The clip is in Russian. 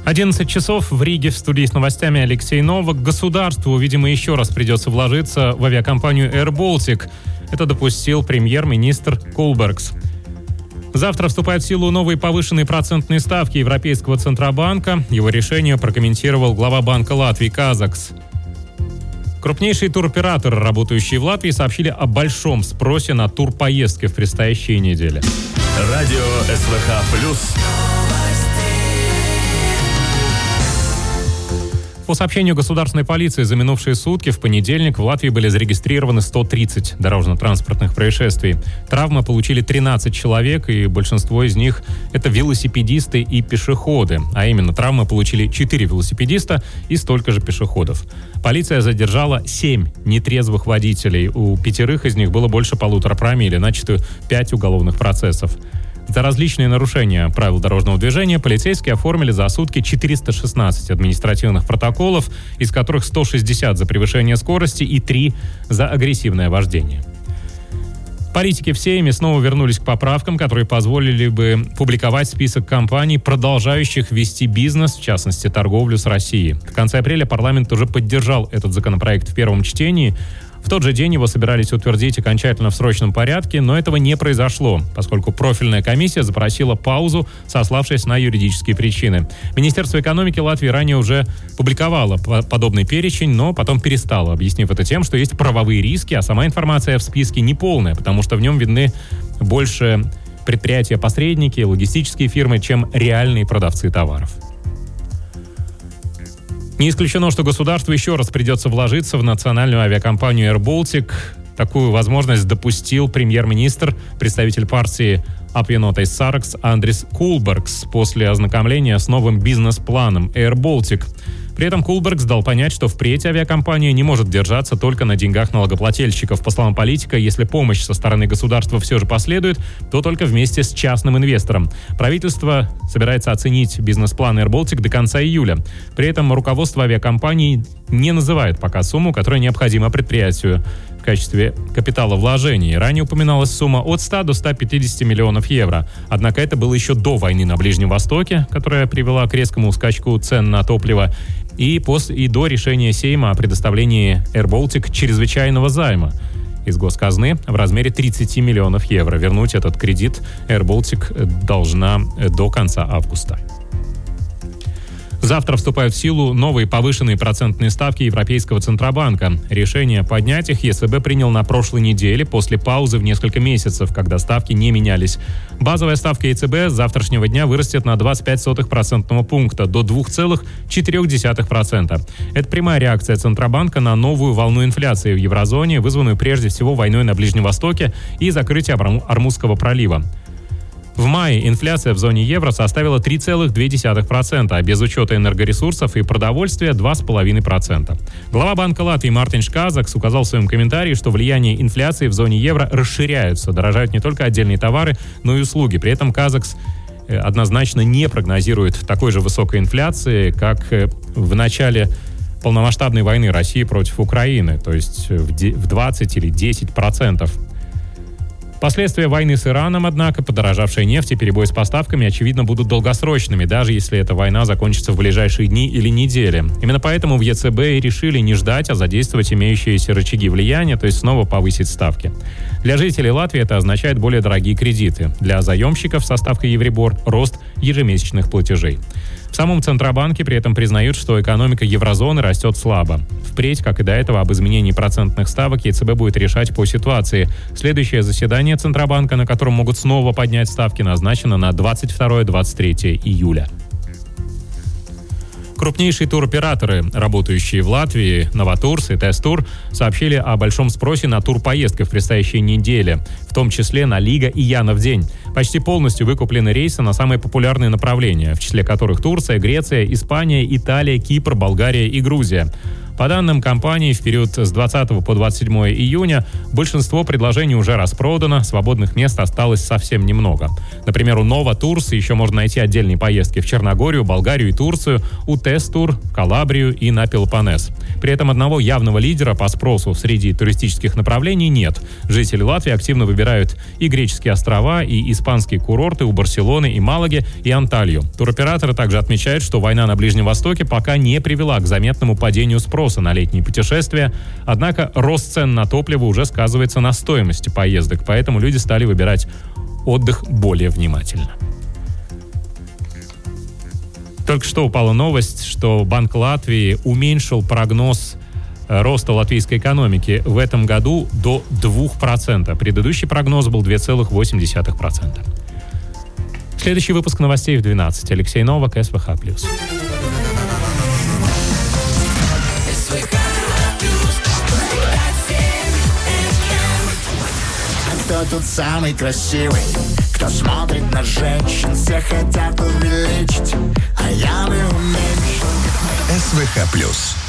11 часов в Риге. В студии с новостями Алексей Новак. Государству, видимо, еще раз придется вложиться в авиакомпанию Air Baltic. Это допустил премьер-министр Кулбергс. Завтра вступают в силу новые повышенные процентные ставки Европейского Центробанка. Его решение прокомментировал глава Банка Латвии Казакс. Крупнейшие туроператоры, работающие в Латвии, сообщили о большом спросе на турпоездки в предстоящие недели. Радио СВХ+. По сообщению государственной полиции, за минувшие сутки в понедельник в Латвии были зарегистрированы 130 дорожно-транспортных происшествий. Травмы получили 13 человек, и большинство из них — это велосипедисты и пешеходы. А именно, травмы получили 4 велосипедиста и столько же пешеходов. Полиция задержала 7 нетрезвых водителей. У 5 из них было больше 1,5 промилле, начато 5 уголовных процессов. За различные нарушения правил дорожного движения полицейские оформили за сутки 416 административных протоколов, из которых 160 за превышение скорости и 3 за агрессивное вождение. Политики в Сейме снова вернулись к поправкам, которые позволили бы публиковать список компаний, продолжающих вести бизнес, в частности, торговлю с Россией. В конце апреля парламент уже поддержал этот законопроект в первом чтении. В тот же день его собирались утвердить окончательно в срочном порядке, но этого не произошло, поскольку профильная комиссия запросила паузу, сославшись на юридические причины. Министерство экономики Латвии ранее уже публиковало подобный перечень, но потом перестало, объяснив это тем, что есть правовые риски, а сама информация в списке неполная, потому что в нем видны больше предприятия-посредники, логистические фирмы, чем реальные продавцы товаров. Не исключено, что государству еще раз придется вложиться в национальную авиакомпанию Air Baltic. Такую возможность допустил премьер-министр, представитель партии Apvienotais Saraksts Andris Kulbergs после ознакомления с новым бизнес-планом Air Baltic. При этом Кулбергс дал понять, что впредь авиакомпания не может держаться только на деньгах налогоплательщиков. По словам политика, если помощь со стороны государства все же последует, то только вместе с частным инвестором. Правительство собирается оценить бизнес-план Air Baltic до конца июля. При этом руководство авиакомпании не называет пока сумму, которая необходима предприятию в качестве капитала вложений. Ранее упоминалась сумма от 100 до 150 миллионов евро. Однако это было еще до войны на Ближнем Востоке, которая привела к резкому скачку цен на топливо, и до решения Сейма о предоставлении Air Baltic чрезвычайного займа из госказны в размере 30 миллионов евро. Вернуть этот кредит Air Baltic должна до конца августа. Завтра вступают в силу новые повышенные процентные ставки Европейского Центробанка. Решение поднять их ЕЦБ принял на прошлой неделе после паузы в несколько месяцев, когда ставки не менялись. Базовая ставка ЕЦБ с завтрашнего дня вырастет на 0,25% пункта до 2,4%. Это прямая реакция Центробанка на новую волну инфляции в еврозоне, вызванную прежде всего войной на Ближнем Востоке и закрытием Ормузского пролива. В мае инфляция в зоне евро составила 3,2%, а без учета энергоресурсов и продовольствия 2,5%. Глава Банка Латвии Мартинš Kazaks указал в своем комментарии, что влияние инфляции в зоне евро расширяются, дорожают не только отдельные товары, но и услуги. При этом Kazaks однозначно не прогнозирует такой же высокой инфляции, как в начале полномасштабной войны России против Украины, то есть в 20 или 10%. Последствия войны с Ираном, однако, подорожавшая нефть и перебой с поставками, очевидно, будут долгосрочными, даже если эта война закончится в ближайшие дни или недели. Именно поэтому в ЕЦБ и решили не ждать, а задействовать имеющиеся рычаги влияния, то есть снова повысить ставки. Для жителей Латвии это означает более дорогие кредиты. Для заемщиков со ставкой Еврибор – рост ежемесячных платежей. В самом Центробанке при этом признают, что экономика еврозоны растет слабо. Впредь, как и до этого, об изменении процентных ставок ЕЦБ будет решать по ситуации. Следующее заседание Центробанка, на котором могут снова поднять ставки, назначено на 22-23 июля. Крупнейшие туроператоры, работающие в Латвии, Новатурс и Тестур, сообщили о большом спросе на турпоездки в предстоящей неделе, в том числе на Лига и Янов день. Почти полностью выкуплены рейсы на самые популярные направления, в числе которых Турция, Греция, Испания, Италия, Кипр, Болгария и Грузия. По данным компании, в период с 20 по 27 июня большинство предложений уже распродано, свободных мест осталось совсем немного. Например, у Nova Tours еще можно найти отдельные поездки в Черногорию, Болгарию и Турцию, у TES Tour в Калабрию и на Пелопоннес. При этом одного явного лидера по спросу среди туристических направлений нет. Жители Латвии активно выбирают и греческие острова, и испанские курорты у Барселоны, и Малаги, и Анталью. Туроператоры также отмечают, что война на Ближнем Востоке пока не привела к заметному падению спроса на летние путешествия, однако рост цен на топливо уже сказывается на стоимости поездок, поэтому люди стали выбирать отдых более внимательно. Только что упала новость, что Банк Латвии уменьшил прогноз роста латвийской экономики в этом году до 2%. Предыдущий прогноз был 2,8%. Следующий выпуск новостей в 12. Алексей Новак, СВХ+. Кто тут самый красивый? Кто смотрит на женщин? Все хотят увеличить, а я бы уменьшил. СВХ+.